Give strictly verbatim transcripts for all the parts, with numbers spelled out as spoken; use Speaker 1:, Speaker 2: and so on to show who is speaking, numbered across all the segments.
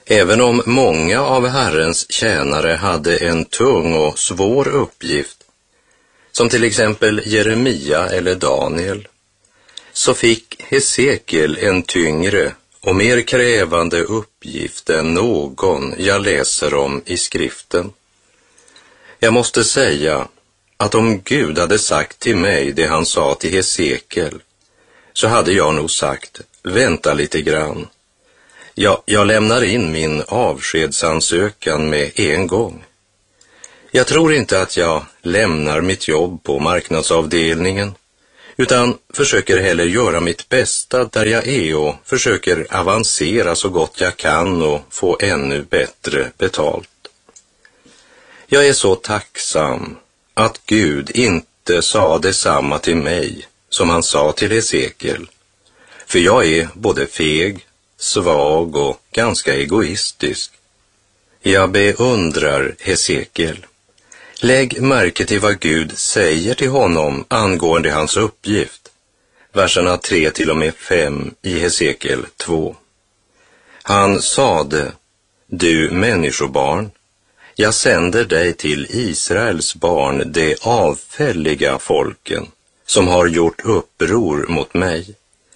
Speaker 1: Även om många av Herrens tjänare hade en tung och svår uppgift, som till exempel Jeremia eller Daniel, så fick Hesekiel en tyngre och mer krävande uppgift än någon jag läser om i skriften. Jag måste säga att om Gud hade sagt till mig det han sa till Hesekiel, så hade jag nog sagt, vänta lite grann. Ja, jag lämnar in min avskedsansökan med en gång. Jag tror inte att jag lämnar mitt jobb på marknadsavdelningen, utan försöker heller göra mitt bästa där jag är och försöker avancera så gott jag kan och få ännu bättre betalt. Jag är så tacksam att Gud inte sa detsamma till mig som han sa till Hesekiel, för jag är både feg, svag och ganska egoistisk. Jag beundrar Hesekiel. Lägg märke till vad Gud säger till honom angående hans uppgift. Verserna tre till och med fem i Hesekiel två. Han sade, du människobarn, jag sänder dig till Israels barn, de avfälliga folken, som har gjort uppror mot mig.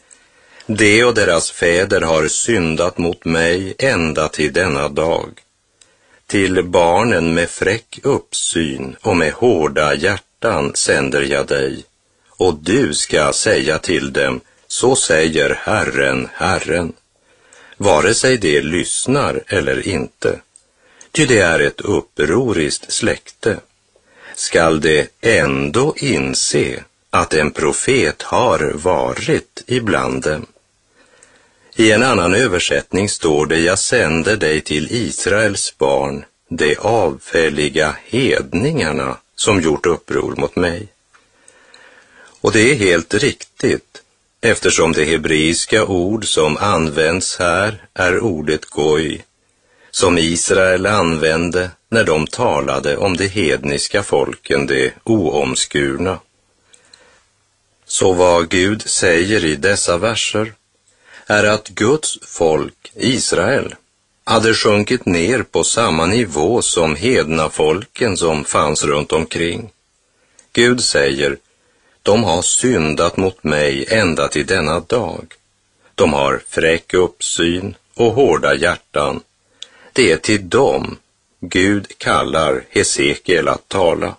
Speaker 1: De och deras fäder har syndat mot mig ända till denna dag. Till barnen med fräck uppsyn och med hårda hjärtan sänder jag dig, och du ska säga till dem, så säger Herren, Herren, vare sig de lyssnar eller inte, ty det är ett upproriskt släkte. Skall de ändå inse att en profet har varit ibland dem? I en annan översättning står det, jag sänder dig till Israels barn, de avfälliga hedningarna som gjort uppror mot mig. Och det är helt riktigt, eftersom det hebreiska ord som används här är ordet goj, som Israel använde när de talade om de hedniska folken, de oomskurna. Så vad Gud säger i dessa verser är att Guds folk, Israel, hade sjunkit ner på samma nivå som hedna folken som fanns runt omkring. Gud säger, de har syndat mot mig ända till denna dag. De har fräck uppsyn och hårda hjärtan. Det är till dem Gud kallar Hesekiel att tala.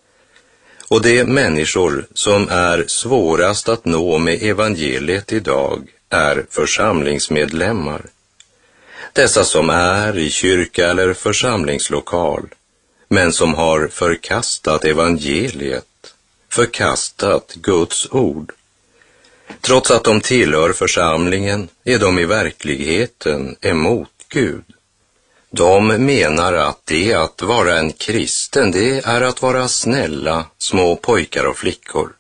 Speaker 1: Och de människor som är svårast att nå med evangeliet idag är församlingsmedlemmar. Dessa som är i kyrka eller församlingslokal, men som har förkastat evangeliet, förkastat Guds ord. Trots att de tillhör församlingen är de i verkligheten emot Gud. De menar att det att vara en kristen, det är att vara snälla små pojkar och flickor.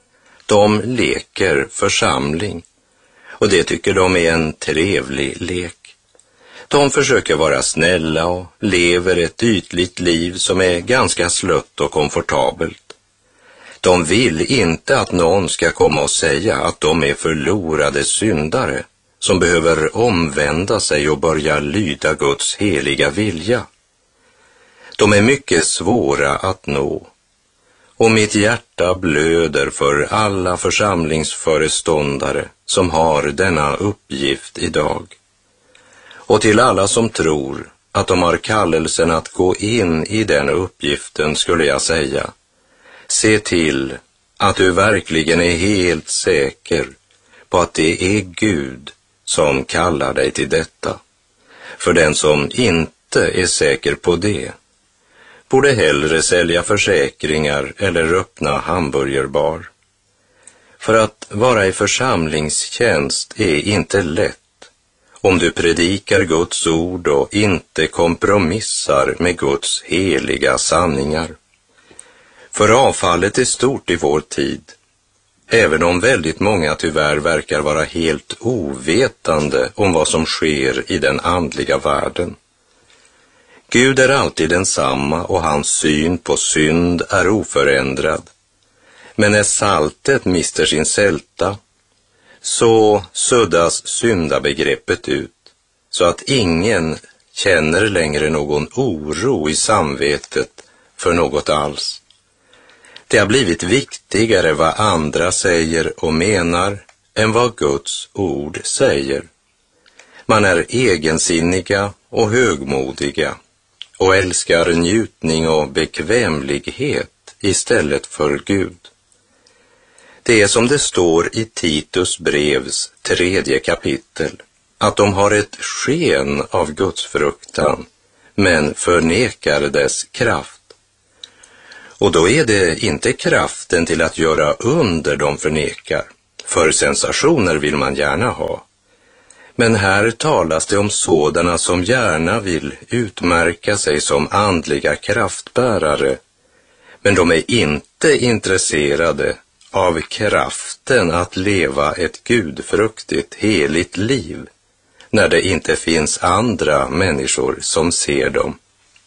Speaker 1: De leker församling, och det tycker de är en trevlig lek. De försöker vara snälla och lever ett ytligt liv som är ganska slött och komfortabelt. De vill inte att någon ska komma och säga att de är förlorade syndare som behöver omvända sig och börja lyda Guds heliga vilja. De är mycket svåra att nå, och mitt hjärta blöder för alla församlingsföreståndare som har denna uppgift idag. Och till alla som tror att de har kallelsen att gå in i den uppgiften skulle jag säga, se till att du verkligen är helt säker på att det är Gud som kallar dig till detta. För den som inte är säker på det borde hellre sälja försäkringar eller öppna hamburgerbar. För att vara i församlingstjänst är inte lätt om du predikar Guds ord och inte kompromissar med Guds heliga sanningar. För avfallet är stort i vår tid, även om väldigt många tyvärr verkar vara helt ovetande om vad som sker i den andliga världen. Gud är alltid densamma och hans syn på synd är oförändrad. Men när saltet mister sin sälta, så suddas syndabegreppet ut, så att ingen känner längre någon oro i samvetet för något alls. Det har blivit viktigare vad andra säger och menar än vad Guds ord säger. Man är egensinniga och högmodiga och älskar njutning och bekvämlighet istället för Gud. Det är som det står i Titus brevs tredje kapitel, att de har ett sken av Guds fruktan, men förnekar dess kraft. Och då är det inte kraften till att göra under de förnekar, för sensationer vill man gärna ha. Men här talas det om sådana som gärna vill utmärka sig som andliga kraftbärare, men de är inte intresserade av kraften att leva ett gudfruktigt, heligt liv, när det inte finns andra människor som ser dem.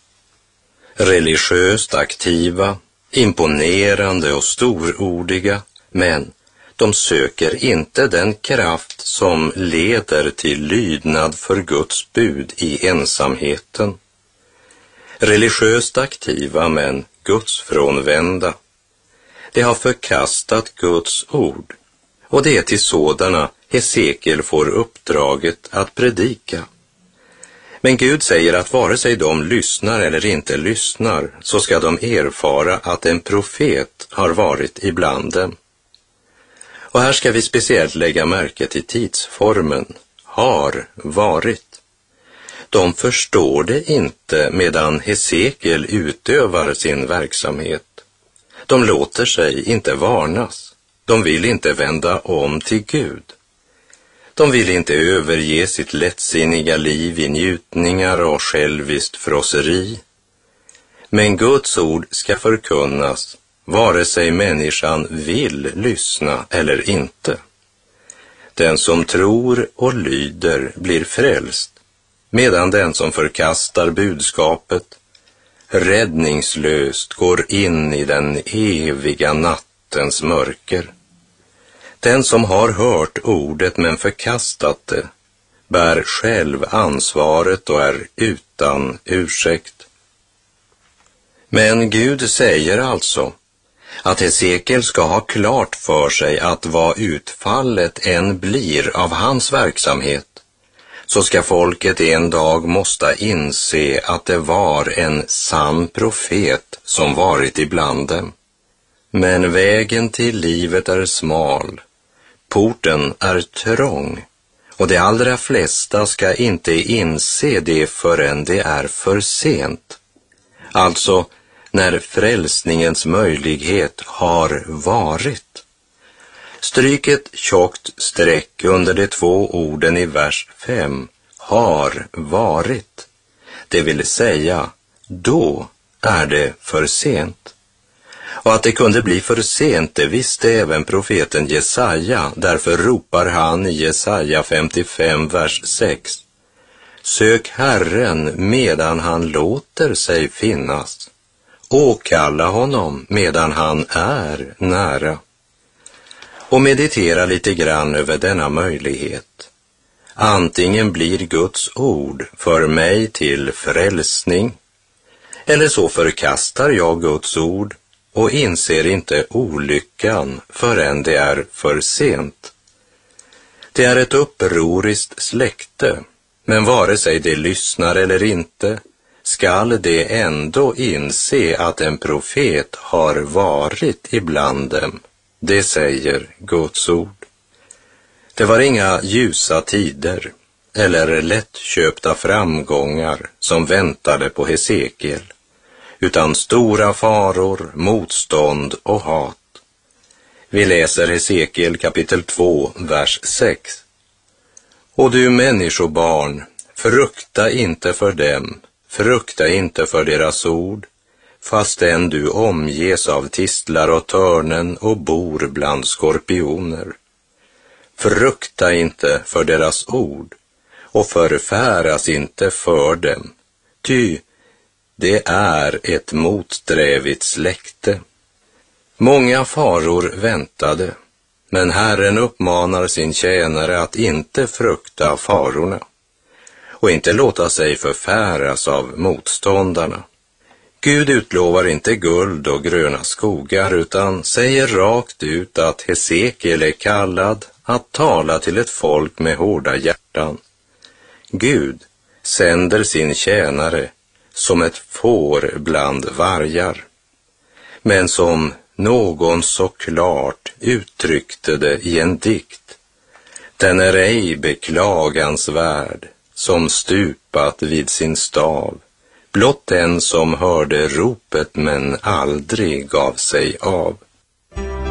Speaker 1: Religiöst aktiva, imponerande och storordiga, men de söker inte den kraft som leder till lydnad för Guds bud i ensamheten. Religiöst aktiva men gudsfrånvända. De har förkastat Guds ord, och det är till sådana Hesekiel får uppdraget att predika. Men Gud säger att vare sig de lyssnar eller inte lyssnar, så ska de erfara att en profet har varit ibland dem. Och här ska vi speciellt lägga märke till tidsformen, har varit. De förstår det inte medan Hesekiel utövar sin verksamhet. De låter sig inte varnas. De vill inte vända om till Gud. De vill inte överge sitt lättsinniga liv i njutningar och själviskt frosseri. Men Guds ord ska förkunnas, vare sig människan vill lyssna eller inte. Den som tror och lyder blir frälst, medan den som förkastar budskapet räddningslöst går in i den eviga nattens mörker. Den som har hört ordet men förkastat det bär själv ansvaret och är utan ursäkt. Men Gud säger alltså att Hesekiel ska ha klart för sig att vad utfallet än blir av hans verksamhet, så ska folket en dag måste inse att det var en sann profet som varit ibland dem. Men vägen till livet är smal, porten är trång, och de allra flesta ska inte inse det förrän det är för sent. Alltså när frälsningens möjlighet har varit. Stryk ett tjockt streck under de två orden i vers fem, har varit. Det vill säga, då är det för sent. Och att det kunde bli för sent, det visste även profeten Jesaja. Därför ropar han i Jesaja femtiofem, vers sex. Sök Herren medan han låter sig finnas. Åkalla honom medan han är nära. Och meditera lite grann över denna möjlighet. Antingen blir Guds ord för mig till frälsning, eller så förkastar jag Guds ord och inser inte olyckan förrän det är för sent. Det är ett upproriskt släkte, men vare sig det lyssnar eller inte, skall det ändå inse att en profet har varit ibland dem. Det säger Guds ord. Det var inga ljusa tider eller lättköpta framgångar som väntade på Hesekiel, utan stora faror, motstånd och hat. Vi läser Hesekiel kapitel två, vers sex. Och du människobarn, frukta inte för dem, frukta inte för deras ord, fastän du omges av tistlar och törnen och bor bland skorpioner. Frukta inte för deras ord och förfäras inte för dem, ty det är ett motsträvigt släkte. Många faror väntade, men Herren uppmanar sin tjänare att inte frukta farorna. och inte låta sig förfäras av motståndarna. Gud utlovar inte guld och gröna skogar utan säger rakt ut att Hesekiel är kallad att tala till ett folk med hårda hjärtan. Gud sänder sin tjänare som ett får bland vargar. Men som någon så klart uttryckte det i en dikt: den är ej beklagansvärd som stupat vid sin stav, blott den som hörde ropet men aldrig gav sig av.